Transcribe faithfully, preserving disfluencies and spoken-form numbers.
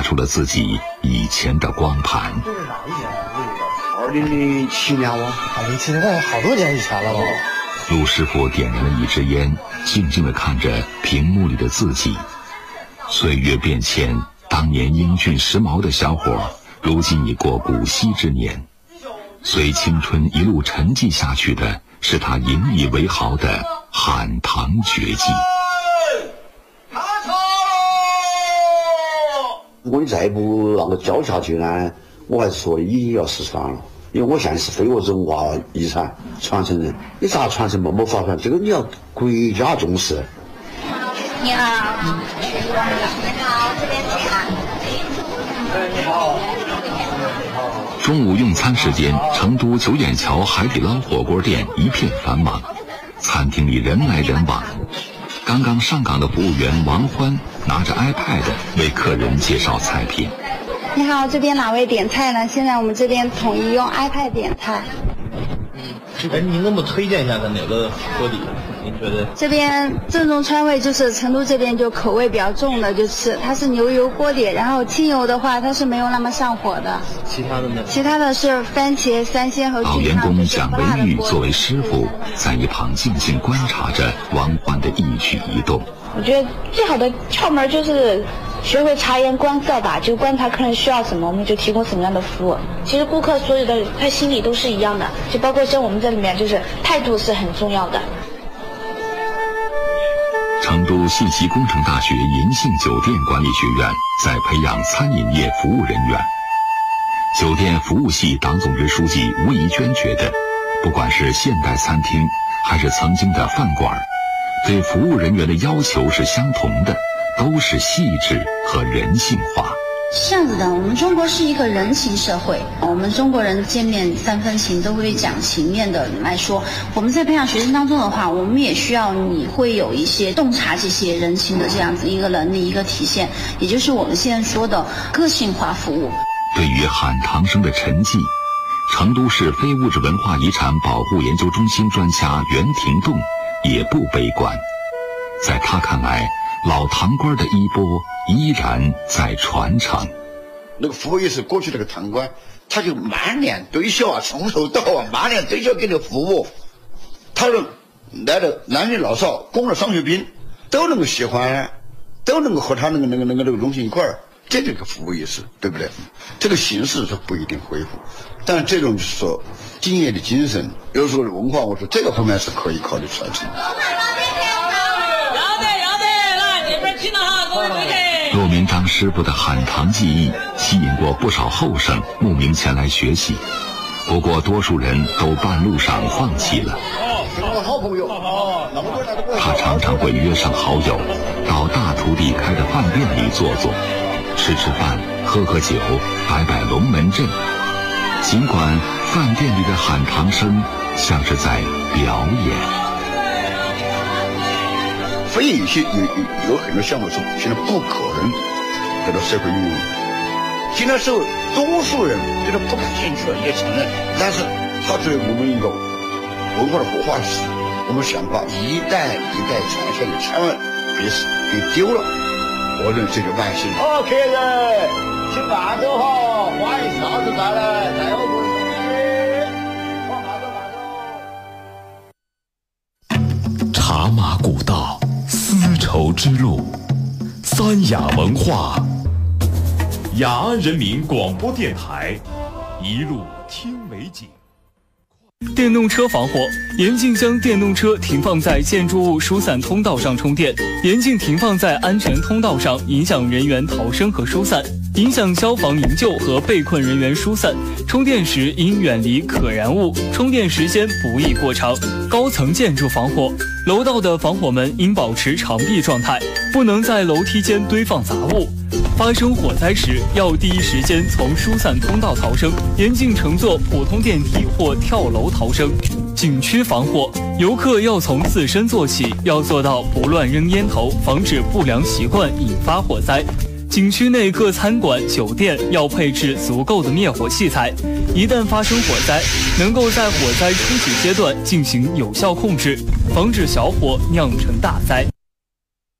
出了自己以前的光盘。 这是哪一年？ 二零零七年哇， 二零零七年，那好多年以前了吧？ 陆师傅点燃了一支烟，静静地看着屏幕里的自己。岁月变迁，当年英俊时髦的小伙，如今已过古稀之年。随青春一路沉寂下去的，是他引以为豪的喊堂绝技。 如果你再不那个教下去呢，我还是说已经要失传了。因为我现在是非物质文化遗产传承人，你咋传承嘛？没法传，这个你要国家重视。 你好，你好，这边请啊。 你好。 中午用餐时间，成都九眼桥海底捞火锅店一片繁忙，餐厅里人来人往。刚刚上岗的服务员王欢拿着 iPad 为客人介绍菜品。 你好，这边哪位点菜呢？现在我们这边统一用 iPad 点菜。 嗯，哎，您能不能推荐一下它哪个锅底？您觉得？ 这边正宗川味就是成都这边就口味比较重的，就是它是牛油锅底，然后清油的话它是没有那么上火的。 其他的呢？ 其他的是番茄、三鲜和老员工蒋维玉作为师傅，在一旁静静观察着王欢的一举一动。 我觉得最好的窍门就是学会察言观色吧，就观察客人需要什么，我们就提供什么样的服务。其实顾客所有的他心里都是一样的，就包括像我们这里面，就是态度是很重要的。 成都信息工程大学银杏酒店管理学院在培养餐饮业服务人员。酒店服务系党总支书记吴怡娟觉得，不管是现代餐厅还是曾经的饭馆，对服务人员的要求是相同的，都是细致和人性化。 是这样子的，我们中国是一个人情社会，我们中国人见面三分情，都会讲情面的来说。我们在培养学生当中的话，我们也需要你会有一些洞察这些人情的这样子一个能力，一个体现，也就是我们现在说的个性化服务。 对于喊堂声的沉寂，成都市非物质文化遗产保护研究中心专家袁廷栋也不悲观。在他看来，老堂倌的衣钵依然在传承。 那个服务业是过去那个堂倌，他就满脸堆笑啊，从头到尾满脸堆笑给你服务，他说来的男女老少、工人、上学兵都能够喜欢，都能够和他那个那个那个那个融进一块儿，这就是个服务意识，对不对？这个形式是不一定恢复，但这种就是说敬业的精神，有时候文化，我说这个方面是可以考虑传承。 骆明章师傅的喊堂技艺吸引过不少后生慕名前来学习，不过多数人都半路上放弃了。 好朋友， 他常常会约上好友到大徒弟开的饭店里坐坐，吃吃饭，喝喝酒，摆摆龙门阵。尽管饭店里的喊堂声像是在表演。 非有些有有有很多项目是现在不可能得到社会应用，现在是多数人对他不感兴趣了，也承认，但是他作为我们一个文化的活化石，我们想把一代一代传下去，千万别别丢了。我认为这就万幸。好，客人请慢走哈，欢迎下次再来，再有不同意，慢走慢走。 茶马古道。丝绸之路，三雅文化，雅安人民广播电台，一路听美景。 电动车防火，严禁将电动车停放在建筑物疏散通道上充电，严禁停放在安全通道上，影响人员逃生和疏散，影响消防营救和被困人员疏散。充电时应远离可燃物，充电时间不宜过长。高层建筑防火，楼道的防火门应保持长闭状态，不能在楼梯间堆放杂物。发生火灾时，要第一时间从疏散通道逃生，严禁乘坐普通电梯或跳楼逃生。景区防火，游客要从自身做起，要做到不乱扔烟头，防止不良习惯引发火灾。景区内各餐馆、酒店要配置足够的灭火器材，一旦发生火灾，能够在火灾初级阶段进行有效控制，防止小火酿成大灾。